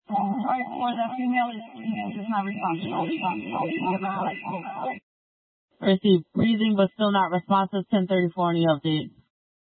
Or the female is not responsible. Received breathing but still not responsive. 1034 on the update.